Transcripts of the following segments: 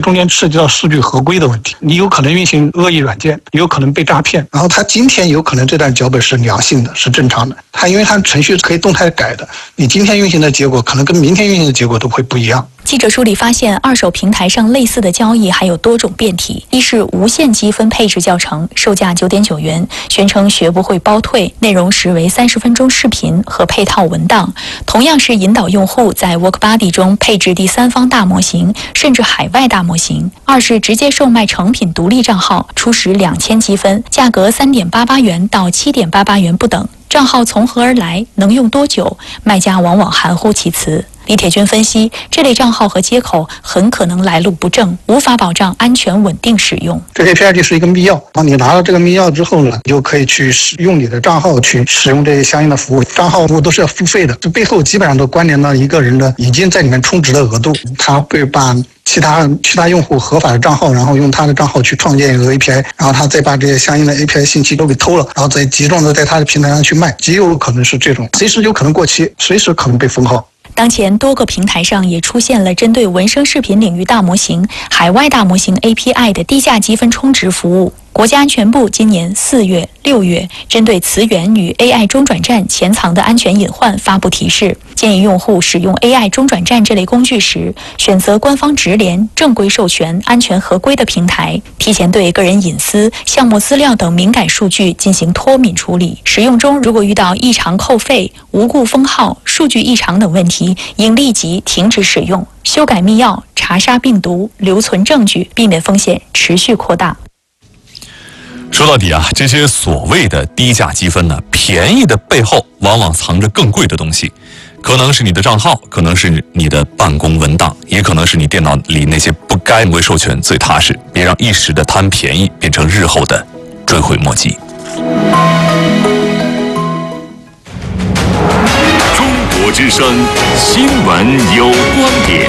中间涉及到数据合规的问题，你有可能运行恶意软件，有可能被诈骗，然后它今天有可能这段脚本是良性的，是正常的，它因为它程序是可以动态改的，你今天运行的结果可能跟明天运行的结果都会不一样。 记者梳理发现，二手平台上类似的交易还有多种变体。一是无限积分配置教程，售价9.9元，宣称学不会包退，内容时为30分钟视频和配套文档。同样是引导用户在 WorkBuddy 中配置第三方大模型，甚至海外大模型。二是直接售卖成品独立账号，初始2000积分，价格3.88元到7.88元不等。账号从何而来，能用多久，卖家往往含糊其辞。李铁军分析，这类账号和接口很可能来路不正，无法保障安全稳定使用。 这 API 是一个密钥，当你拿到这个密钥之后呢，你就可以去使用你的账号去使用这些相应的服务。账号服务都是要付费的，这背后基本上都关联到一个人的已经在里面充值的额度，他会把其他用户合法的账号，然后用他的账号去创建一个 API， 然后他再把这些相应的 API 信息都给偷了，然后再集中的在他的平台上去卖，极有可能是这种，随时有可能过期，随时可能被封号。 当前多个平台上也出现了针对文生视频领域大模型、海外大模型 API 的低价积分充值服务。国家安全部今年4月、6月针对词源与 AI 中转站潜藏的安全隐患发布提示，建议用户使用 AI 中转站这类工具时，选择官方直连、正规授权、安全合规的平台，提前对个人隐私、项目资料等敏感数据进行脱敏处理。使用中如果遇到异常扣费、无故封号、数据异常等问题，应立即停止使用，修改密钥，查杀病毒，留存证据，避免风险持续扩大。 说到底啊，这些所谓的低价积分呢，便宜的背后往往藏着更贵的东西，可能是你的账号，可能是你的办公文档，也可能是你电脑里那些不该为授权最踏实，别让一时的贪便宜变成日后的追悔莫及。 中国之声新闻有观点。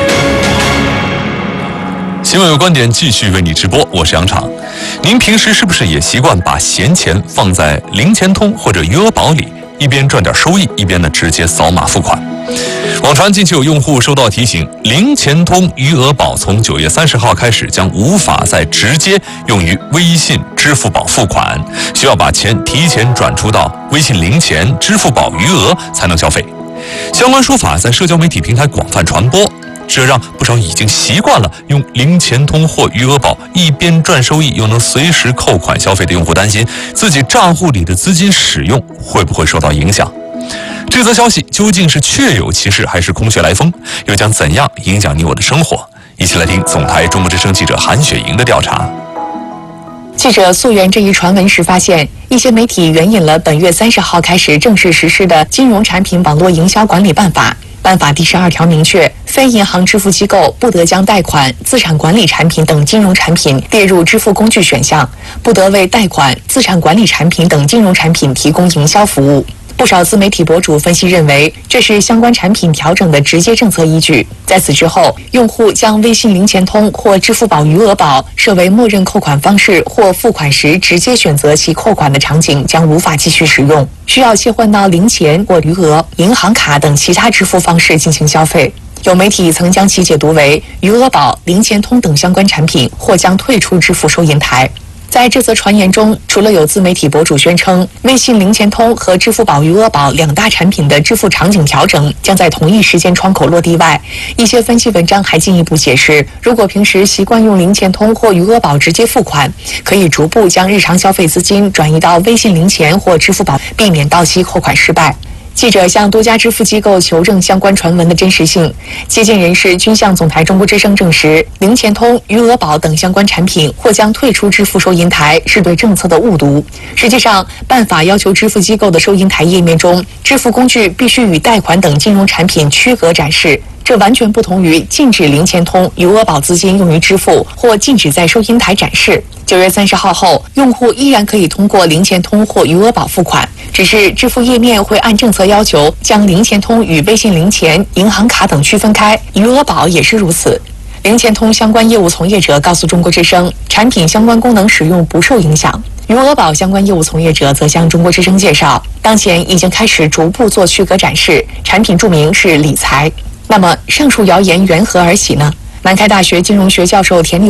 新闻有观点继续为你直播，我是杨昶。您平时是不是也习惯把闲钱放在零钱通或者余额宝里，一边赚点收益，一边呢直接扫码付款？网传近期有用户收到提醒，零钱通余额宝从9月30号开始将无法再直接用于微信、支付宝付款，需要把钱提前转出到微信零钱、支付宝余额才能消费。相关说法在社交媒体平台广泛传播，这让不少已经习惯了用零钱通或余额宝一边赚收益又能随时扣款消费的用户担心，自己账户里的资金使用会不会受到影响。这则消息究竟是确有其事还是空穴来风，又将怎样影响你我的生活？一起来听总台中国之声记者韩雪莹的调查。 记者溯源这一传闻时发现，一些媒体援引了本月30号开始正式实施的《金融产品网络营销管理办法》。办法第12条明确，非银行支付机构不得将贷款、资产管理产品等金融产品列入支付工具选项，不得为贷款、资产管理产品等金融产品提供营销服务。不少自媒体博主分析认为，这是相关产品调整的直接政策依据。在此之后，用户将微信零钱通或支付宝余额宝设为默认扣款方式或付款时直接选择其扣款的场景将无法继续使用，需要切换到零钱或余额、银行卡等其他支付方式进行消费。有媒体曾将其解读为余额宝、零钱通等相关产品或将退出支付收银台。在这则传言中，除了有自媒体博主宣称微信零钱通和支付宝余额宝两大产品的支付场景调整将在同一时间窗口落地外，一些分析文章还进一步解释，如果平时习惯用零钱通或余额宝直接付款，可以逐步将日常消费资金转移到微信零钱或支付宝，避免到期扣款失败。记者向多家支付机构求证相关传闻的真实性，接见人士均向总台中国之声证实，零钱通、余额宝等相关产品或将退出支付收银台是对政策的误读。实际上，办法要求支付机构的收银台页面中，支付工具必须与贷款等金融产品区隔展示。这完全不同于禁止零钱通、余额宝资金用于支付或禁止在收银台展示。9月30号后，用户依然可以通过零钱通或余额宝付款，只是支付页面会按政策要求将零钱通与微信零钱、银行卡等区分开，余额宝也是如此。零钱通相关业务从业者告诉中国之声，产品相关功能使用不受影响。余额宝相关业务从业者则向中国之声介绍，当前已经开始逐步做区隔展示，产品注明是理财。那么上述谣言缘何而起呢？南开大学金融学教授田立